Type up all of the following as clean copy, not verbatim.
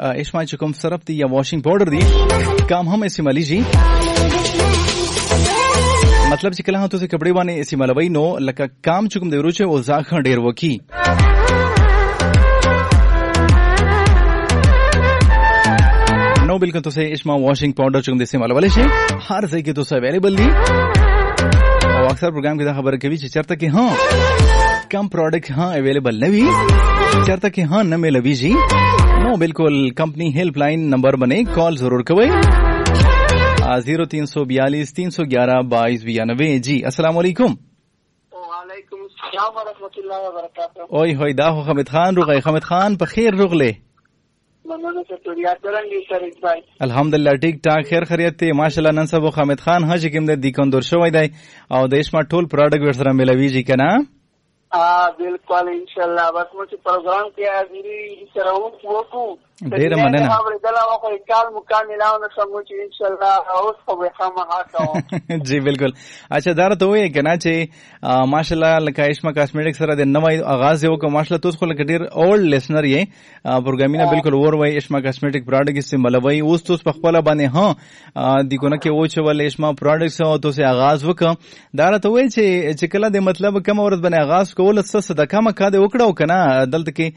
اشما چې کوم صرف دی یا واشنګ پاوډر دی کام هم استعمالیږي. مطلب چې کله هم تاسو کپڑے باندې استعمالوي نو لکه کام چې کوم دی ورچه او ځاخ ډیر وکی. نو بالکل تاسو اشما واشنګ پاوډر چې کوم دی استعمالولی شي هر ځای کې تاسو اویلیبل دی. او اکثر پروګرام کې دا خبره کوي چې چرته کې ها کم پروډکټ ها اویلیبل نه وي چرته کې ها نه ملويږي. نو بالکل کمپنی هیلپ لاین نمبر باندې کال ضرور کوئ 0342 جی. السلام علیکم. وعلیکم السلام ورحمۃ اللہ وبرکاتہ. اوئے ہوئے دا حمید خان روغی. حمید خان په خیر روغله. مننه ستوریا څنګه شریف بھائی؟ الحمدلله ټیک ټاک خیر خیریت ته ماشاءالله. نن سبا حمید خان هج کوم د کندور شوی دی او دیش ما ټول پروډکټ ورسره ملويږي کنه. بالکل انشاءالله. بس مو چې پروګرام کې حاضری سره وکړو ډیر مننه. خبره دلته خو کال مکمل او سمو چې انشاءالله اوس خو به خامخا کوو. جی بالکل. اچھا دا ته وایي کنه چې ماشاءالله لکه اشما کاسمیټک سره د نوې آغاز یو کوم ماشاءالله تاسو خو لکه ډیر اولډ لیسنر یې پروګرامینه بالکل ور وای اشما کاسمیټک پروډکټ استعمالوي اوس تاسو په خپل باندې ها د ګونه کې و چې ول اشما پروډکټس او تاسو آغاز وکړه. دا ته وایي چې کله د مطلب کوم ورځ باندې آغاز کول څه صدقه مکه د وکړو کنه دلته کې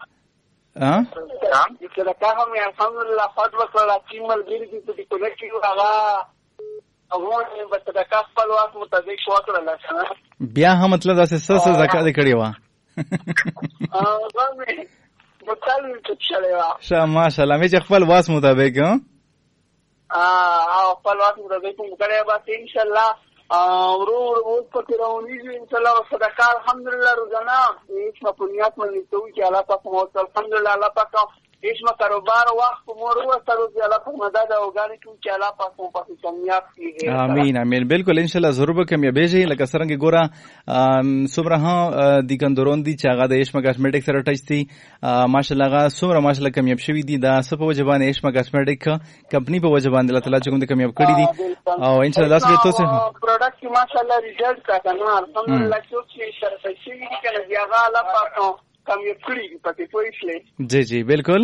چې دا کوم الحمدلله فضل کړه چې ملګری دې په دې کې هغه هغه به صدقه خپل وخت مطابق وکړل کنه. بیا هم مطلب تاسو څه زکات کړی و ماشاءالله مې خپل واس مطابق خپل واس مطابق کړی بس انشاءالله ورور اوس پکې راونیږي انشاءالله صدقه الحمدلله روزانه هیڅ مپنیات باندې کوي چې الله پاک مو الحمدلله الله پاک هیڅ کاروبار وخت مور وسره چې الله پاک مدد او غاړي چې الله پاک مو پاک کامیاب کړي. امين امين. بالکل انشاءالله ضرور به کامیابېږي. لکه څنګه ګوره څومره د کندورون دي چې هغه د اشما کاسمیټک سره ټچ دي ماشاءالله هغه څومره ماشاءالله کامیاب شوي دي. دا څه په وجه باندې اشما کاسمیټک کمپنی په وجه باندې الله تعالی چې کوم کامیاب کړي دي او انشاءالله تاسو تاسو پروډکټ ماشاءالله ریزلټ راکنه الحمدلله چې شرط شي کنه هغه الله پاک کامیاب کړي پکې پوښلې. جی جی بالکل.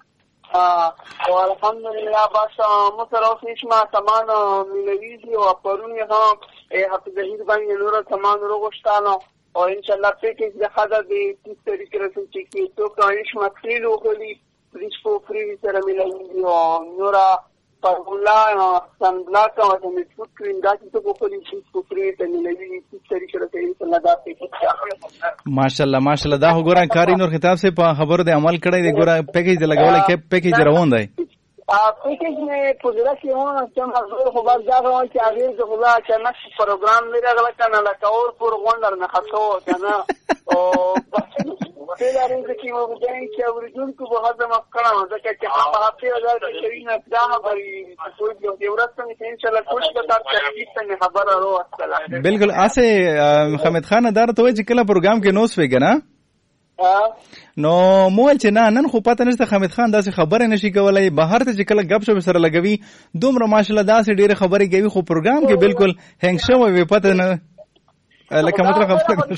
او الحمدلله بس مسره اشما سامان ملويږي او پرونی هم هفته ظهیر باندې نور سامان وروغشتانه او انشاءالله پیکیج د خاطر د تیس طریقې رسول چې تو اشما کیلو غلي پرېشو فری سره ملويږي او نور پرولا سنبلاک او د میټفوت کریم دا چې په خپل شي په فری ته ملويږي تیس طریقې رسول انشاءالله دا پیکیج ماشاءالله ماشاءالله. دا وګوره کاری نور خطاب سے په خبر د عمل کړی دی. ګوره پیکیج د لګولای کې پیکیج روان دی پیکیج میں پوزرا کی ہوں چم حضور خبر جا رہا ہوں کہ آگے جو خدا اچانک پروگرام میرا اگلا کنا لگا اور پور گونڈر نہ خطو کنا اور تیراری کی وہ جائیں کہ اوریجن کو بہت زما کنا ہو کہ 7000 کی شرین ابدا بری کوئی جو ضرورت نہیں انشاءاللہ کچھ بتا تحقیق سے خبر ورو السلام. بالکل اسے حمید خان دار ته چې کله پروګرام کې نوس وی کنه نو مول چې نن خو پته نشته حمید خان داسې خبره نشي کولای بهر ته چې کله غب شپ سره لګوي دومره ماشاءالله داسې ډېر خبرې کوي خو پروګرام کې بالکل هنګ شوی وي پته نه لکه مطلب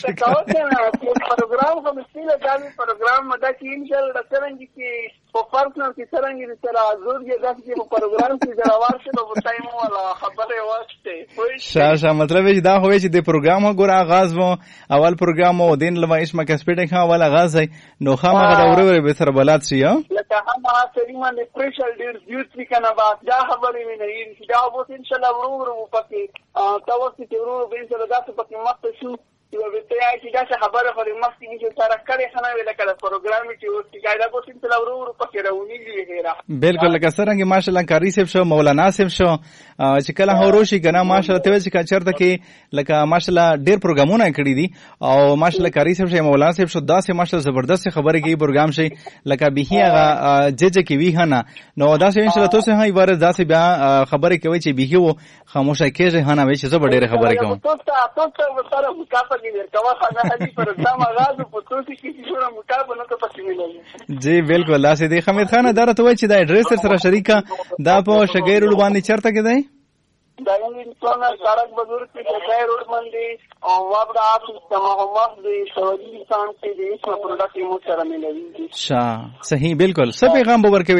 پروګرام هم سیله دامي پروګرام مدا کې انشاءالله څنګه کې په پرسنل کې څنګه سره حضور کې داسې په پروګرام کې جواب شته په ټایم ولا خبره واسطه شاشه مطلب چې دا هوي چې د پروګرام غوړ آغاز وو اول پروګرام او دین لما اسما کاسپیټک ها اول آغاز ہے نو خامخا دا ورور به سره بلات شي لکه هم سلیمان د پریشل ډیر بیوټی کنه با دا خبرې نه یې دا وو انشاءالله ورور وو پکې تاسو چې ورور به سره داسې پکې مخ شو یو به ته چې دا خبره خو مخ کې چې سره کړي خنه ویل کړه پروګرام چې او چې قاعده کو چې ورور پکې راونیږي هیرا. بالکل لکه څنګه ماشاءالله کاری صاحب شو مولانا صاحب شو چې کله هوروشي کنه ماشاءالله ته چې چرته کې لکه ماشاءالله ډیر پروګرامونه کړی دي او ماشاءالله کاری صاحب شو مولانا صاحب شو داسې ماشاءالله زبردست خبره کوي پروګرام شي لکه به هغه جج کې وی هنه نو داسې انشاءالله تاسو هي ور داسې بیا خبره کوي چې به هو خاموشه کېږي هنه وي چې زه ډیره خبره کوم تاسو سره مکافاه کې کوا خانه هدي پروګرام آغاز په توسي کې جوړه مکافاه نه پاتې ملي. جی بالکل لاسه دی حمید خان درته وای چې دا ایڈریس سره شریکه دا په شګیر باندې چرته کې دی دا یې څونه سارک بزرګ کې شګیر باندې او وابدا اپ محمد دی سعودي انسان کې دې څو پروډکټ مو سره ملي. صحیح بالکل سب پیغام باور